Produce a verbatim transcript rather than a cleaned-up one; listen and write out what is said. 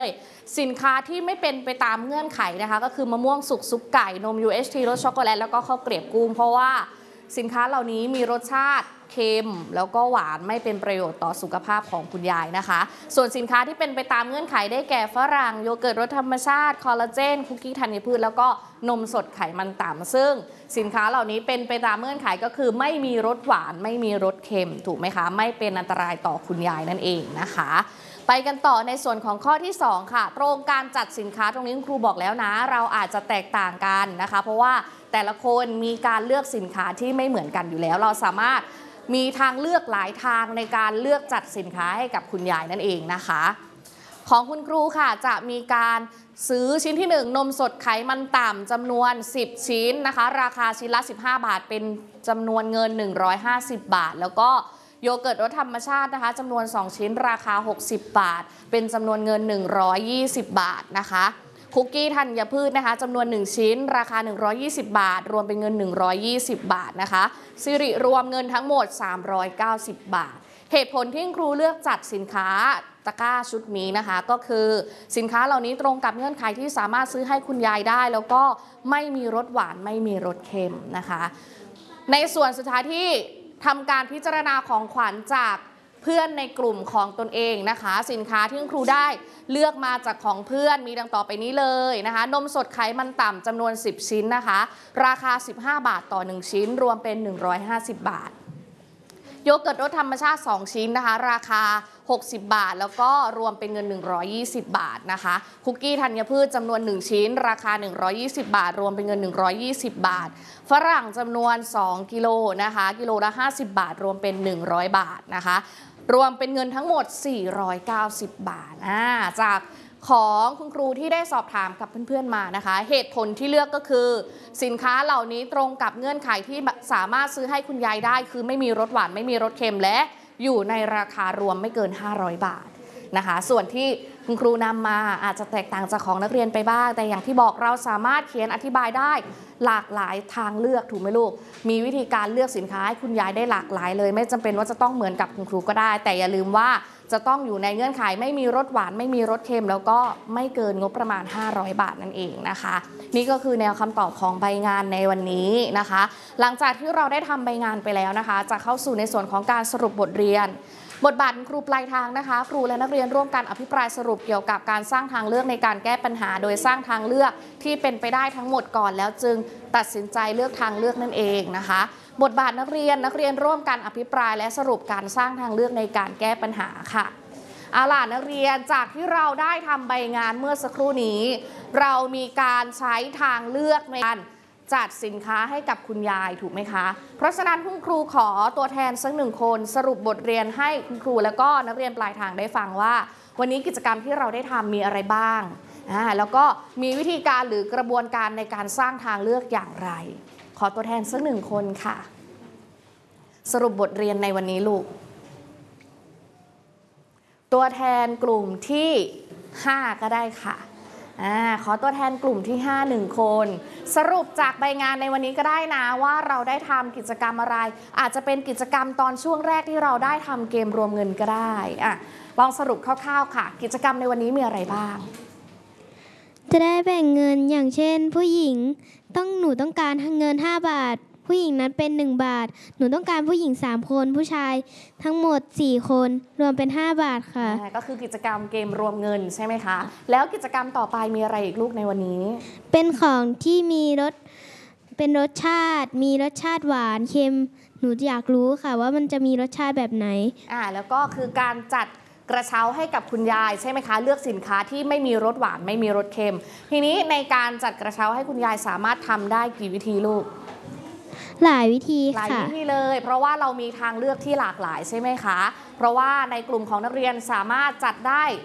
สินค้าที่ไม่เป็นไปตามเงื่อนไขนะคะก็คือมะม่วงสุกซุปไก่นม ยู เอช ที รสช็อกโกแลตแล้วก็ข้าวเกรียบกุ้งเพราะว่าสินค้าเหล่านี้มีรสชาติเค็มแล้วก็หวานไม่เป็นประโยชน์ต่อสุขภาพของคุณยายนะคะส่วนสินค้าที่เป็นไปตามเงื่อนไขได้แก่ฝรั่งโยเกิร์ตรสธรรมชาติคอลลาเจนคุกกี้ธัญพืชแล้วก็นมสดไขมันต่ำซึ่งสินค้าเหล่านี้เป็นไปตามเงื่อนไขก็คือไม่มีรสหวานไม่มีรสเค็มถูกไหมคะไม่เป็นอันตรายต่อคุณยายนั่นเองนะคะไปกันต่อในส่วนของข้อที่สองค่ะตรงการจัดสินค้าตรงนี้ครูบอกแล้วนะเราอาจจะแตกต่างกันนะคะเพราะว่าแต่ละคนมีการเลือกสินค้าที่ไม่เหมือนกันอยู่แล้วเราสามารถมีทางเลือกหลายทางในการเลือกจัดสินค้าให้กับคุณยายนั่นเองนะคะของคุณครูค่ะจะมีการซื้อชิ้นที่หนึ่งนมสดไขมันต่ำจำนวนสิบชิ้นนะคะราคาชิ้นละสิบห้าบาทเป็นจำนวนเงินหนึ่งร้อยห้าสิบบาทแล้วก็โยเกิร์ตรสธรรมชาตินะคะจำนวนสองชิ้นราคาหกสิบบาทเป็นจำนวนเงินหนึ่งร้อยยี่สิบบาทนะคะคุกกี้ธัญพืชนะคะจำนวนหนึ่งชิ้นราคาหนึ่งร้อยยี่สิบบาทรวมเป็นเงินหนึ่งร้อยยี่สิบบาทนะคะสิริรวมเงินทั้งหมดสามร้อยเก้าสิบบาทเหตุผลที่ครูเลือกจัดสินค้าตะกร้าชุดนี้นะคะก็คือสินค้าเหล่านี้ตรงกับเงื่อนไขที่สามารถซื้อให้คุณยายได้แล้วก็ไม่มีรสหวานไม่มีรสเค็มนะคะในส่วนสุดท้ายที่ทำการพิจารณาของขวัญจากเพื่อนในกลุ่มของตนเองนะคะสินค้าที่ครูได้เลือกมาจากของเพื่อนมีดังต่อไปนี้เลยนะคะนมสดไขมันต่ำจำนวนสิบชิ้นนะคะราคาสิบห้าบาทต่อหนึ่งชิ้นรวมเป็นหนึ่งร้อยห้าสิบบาทโยเกิร์ตรสธรรมชาติสองชิ้นนะคะราคาหกสิบบาทแล้วก็รวมเป็นเงินหนึ่งร้อยยี่สิบบาทนะคะคุกกี้ธัญพืชจำนวนหนึ่งชิ้นราคาหนึ่งร้อยยี่สิบบาทรวมเป็นเงินหนึ่งร้อยยี่สิบบาทฝรั่งจำนวนสองกิโลนะคะกิโลละห้าสิบบาทรวมเป็นหนึ่งร้อยบาทนะคะรวมเป็นเงินทั้งหมดสี่ร้อยเก้าสิบบาทอ่าจากของคุณครูที่ได้สอบถามกับเพื่อนๆมานะคะเหตุผลที่เลือกก็คือสินค้าเหล่านี้ตรงกับเงื่อนไขที่สามารถซื้อให้คุณยายได้คือไม่มีรสหวานไม่มีรสเค็มและอยู่ในราคารวมไม่เกินห้าร้อยบาทนะคะส่วนที่คุณครูนำมาอาจจะแตกต่างจากของนักเรียนไปบ้างแต่อย่างที่บอกเราสามารถเขียนอธิบายได้หลากหลายทางเลือกถูกไหมลูกมีวิธีการเลือกสินค้าให้คุณยายได้หลากหลายเลยไม่จำเป็นว่าจะต้องเหมือนกับคุณครูก็ได้แต่อย่าลืมว่าจะต้องอยู่ในเงื่อนไขไม่มีรสหวานไม่มีรสเค็มแล้วก็ไม่เกินงบประมาณห้าร้อยบาทนั่นเองนะคะนี่ก็คือแนวคำตอบของใบงานในวันนี้นะคะหลังจากที่เราได้ทำใบงานไปแล้วนะคะจะเข้าสู่ในส่วนของการสรุปบทเรียนบทบาทครูปลายทางนะคะครูและนักเรียนร่วมกันอภิปรายสรุปเกี่ยวกับการสร้างทางเลือกในการแก้ปัญหาโดยสร้างทางเลือกที่เป็นไปได้ทั้งหมดก่อนแล้วจึงตัดสินใจเลือกทางเลือกนั่นเองนะคะบทบาทนักเรียนนักเรียนร่วมกันอภิปรายและสรุปการสร้างทางเลือกในการแก้ปัญหาค่ะเอาล่ะนักเรียนจากที่เราได้ทำใบงานเมื่อสักครู่นี้เรามีการใช้ทางเลือกในการจัดสินค้าให้กับคุณยายถูกไหมคะเพราะฉะนั้นคุณครูขอตัวแทนสักหนึ่งคนสรุปบทเรียนให้คุณครูแล้วก็นักเรียนปลายทางได้ฟังว่าวันนี้กิจกรรมที่เราได้ทำมีอะไรบ้างอ่าแล้วก็มีวิธีการหรือกระบวนการในการสร้างทางเลือกอย่างไรขอตัวแทนสักหนึ่งคนค่ะสรุปบทเรียนในวันนี้ลูกตัวแทนกลุ่มที่ห้าก็ได้ค่ะอ่าขอตัวแทนกลุ่มที่ห้าหนึ่งคนสรุปจากใบงานในวันนี้ก็ได้นะว่าเราได้ทำกิจกรรมอะไรอาจจะเป็นกิจกรรมตอนช่วงแรกที่เราได้ทำเกมรวมเงินก็ได้อ่ะลองสรุปคร่าวๆค่ะกิจกรรมในวันนี้มีอะไรบ้างจะได้แบ่งเงินอย่างเช่นผู้หญิงต้องหนูต้องการเงินห้าบาทผู้หญิงนั้นเป็นหนึ่งบาทหนูต้องการผู้หญิงสามคนผู้ชายทั้งหมดสี่คนรวมเป็นห้าบาทค่ะก็คือกิจกรรมเกมรวมเงินใช่ไหมคะแล้วกิจกรรมต่อไปมีอะไรอีกลูกในวันนี้เป็นของที่มีรสเป็นรสชาติมีรสชาติหวานเค็มหนูอยากรู้ค่ะว่ามันจะมีรสชาติแบบไหนอ่าแล้วก็คือการจัดกระเช้าให้กับคุณยายใช่ไหมคะเลือกสินค้าที่ไม่มีรสหวานไม่มีรสเค็มทีนี้ในการจัดกระเช้าให้คุณยายสามารถทำได้กี่วิธีลูกหลายวิธีค่ะหลายวิธีเลยเพราะว่าเรามีทางเลือกที่หลากหลายใช่ไหมคะเพราะว่าในกลุ่มของนักเรียนสามารถจัดได้